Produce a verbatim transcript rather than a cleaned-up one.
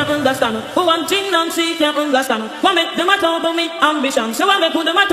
can't understand. Who one thing Nancy can't understand. What make them a talk about me ambition? So I make put them a talk